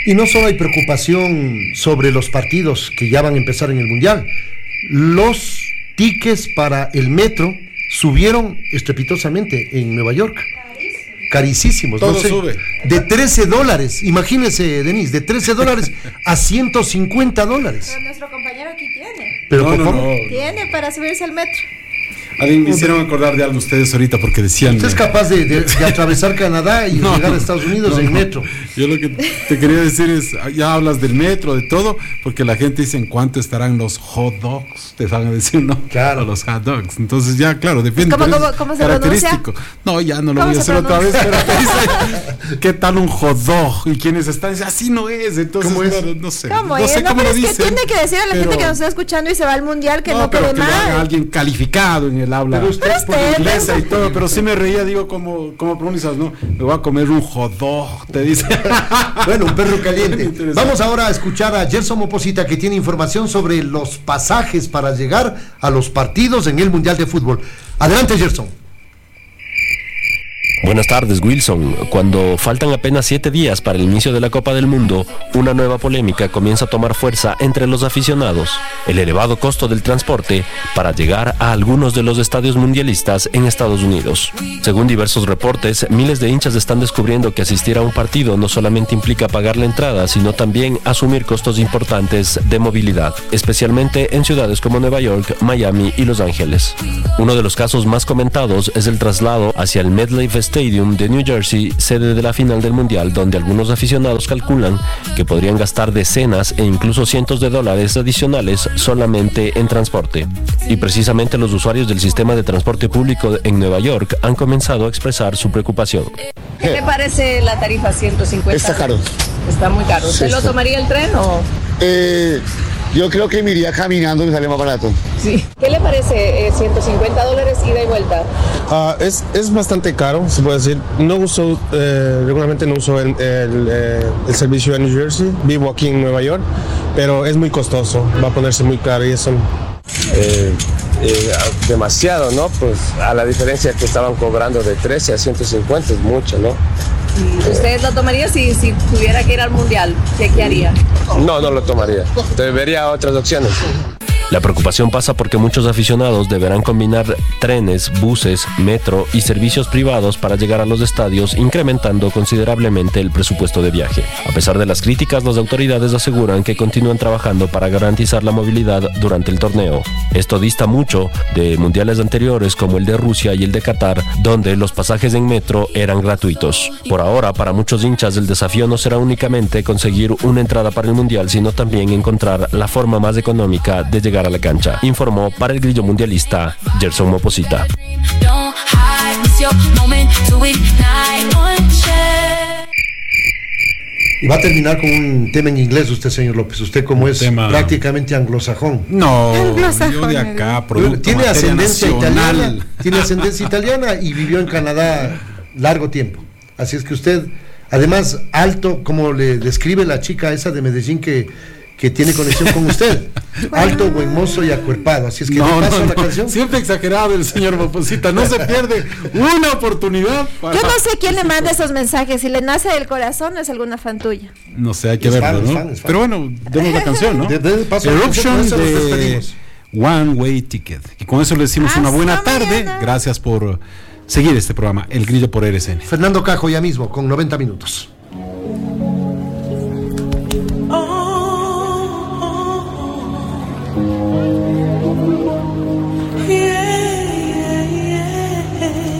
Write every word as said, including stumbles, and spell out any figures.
Y no solo hay preocupación sobre los partidos que ya van a empezar en el Mundial, los tickets para el metro subieron estrepitosamente en Nueva York. Carísimos. Todo no sé, sube. De trece dólares, imagínese, Denise, de trece dólares a ciento cincuenta dólares. Pero nuestro compañero aquí tiene. Pero No, por no, favor, no. Tiene para subirse al metro. Alguien me hicieron acordar de algo ustedes ahorita porque decían. usted es capaz de, de- de atravesar Canadá y No, llegar a Estados Unidos no, en no. metro. Yo lo que te quería decir es, ya hablas del metro, de todo, porque la gente dice en cuánto estarán los hot dogs, te van a decir, ¿no? Claro. O los hot dogs. Entonces ya, claro, depende. ¿Cómo- pero es cómo- cómo se característico. No, ya no lo ¿Cómo voy a se hacer otra vez, pronuncia? pero te dice, ¿qué tal un hot dog? Y quienes están dicen, así no es. Entonces, ¿Cómo es? claro, no sé. ¿Cómo no es? sé No, cómo pero lo es que dicen. tiene que decir a la pero- gente que nos está escuchando y se va al mundial que no, no, pero quede que lo haga mal. alguien calificado en el habla Pero usted por inglesa y todo, pero sí me reía, digo, como, como pronuncias, ¿no? Me voy a comer un hot dog, te dice. Bueno, un perro caliente. Interesante. Vamos ahora a escuchar a Gerson Moposita, que tiene información sobre los pasajes para llegar a los partidos en el Mundial de Fútbol. Adelante, Gerson. Buenas tardes, Wilson. Cuando faltan apenas siete días para el inicio de la Copa del Mundo, una nueva polémica comienza a tomar fuerza entre los aficionados: el elevado costo del transporte para llegar a algunos de los estadios mundialistas en Estados Unidos. Según diversos reportes, miles de hinchas están descubriendo que asistir a un partido no solamente implica pagar la entrada, sino también asumir costos importantes de movilidad, especialmente en ciudades como Nueva York, Miami y Los Ángeles. Uno de los casos más comentados es el traslado hacia el MetLife Stadium de New Jersey, sede de la final del Mundial, donde algunos aficionados calculan que podrían gastar decenas e incluso cientos de dólares adicionales solamente en transporte. Y precisamente los usuarios del sistema de transporte público en Nueva York han comenzado a expresar su preocupación. ¿Qué le parece la tarifa ciento cincuenta? Está caro. Está muy caro. ¿Usted Sí, lo está. tomaría el tren o...? Eh, yo creo que me iría caminando, me sale más barato. Sí. ¿Qué le parece eh, ciento cincuenta dólares ida y vuelta? Ah, es, es bastante caro, se puede decir. No uso, eh, regularmente no uso el, el, eh, el servicio en New Jersey, vivo aquí en Nueva York, pero es muy costoso, va a ponerse muy caro y eso. Eh, eh, demasiado, ¿no? Pues a la diferencia que estaban cobrando de trece a ciento cincuenta es mucho, ¿no? ¿Usted lo tomaría si, si tuviera que ir al mundial? ¿Qué, qué haría? No, no lo tomaría. Te vería otras opciones. La preocupación pasa porque muchos aficionados deberán combinar trenes, buses, metro y servicios privados para llegar a los estadios, incrementando considerablemente el presupuesto de viaje. A pesar de las críticas, las autoridades aseguran que continúan trabajando para garantizar la movilidad durante el torneo. Esto dista mucho de mundiales anteriores como el de Rusia y el de Qatar, donde los pasajes en metro eran gratuitos. Por ahora, para muchos hinchas, el desafío no será únicamente conseguir una entrada para el mundial, sino también encontrar la forma más económica de llegar a la cancha, informó para el Grillo Mundialista Gerson Moposita. Y va a terminar con un tema en inglés usted, señor López. Usted como Un es tema- prácticamente anglosajón. No, Anglosajón, yo de acá, producto Tiene materia ascendencia nacional. italiana, tiene ascendencia italiana y vivió en Canadá largo tiempo. Así es que usted, además, alto, como le describe la chica esa de Medellín que, que tiene conexión con usted, alto, buen mozo y acuerpado. Así es que No, le paso no, la no. canción. Siempre exagerado el señor Moposita. No se pierde una oportunidad. Para... Yo no sé quién le manda esos mensajes, si le nace del corazón o es alguna fan tuya. No sé, hay que Es verlo, fan, es ¿no? fan, es fan. Pero bueno, demos la canción, ¿no? De- de- paso la Eruption canción, con eso nos de despedimos. One Way Ticket. Y con eso le decimos una Hasta buena tarde. mañana. Gracias por seguir este programa, El Grillo por R C N. Fernando Cajo ya mismo, con noventa minutos.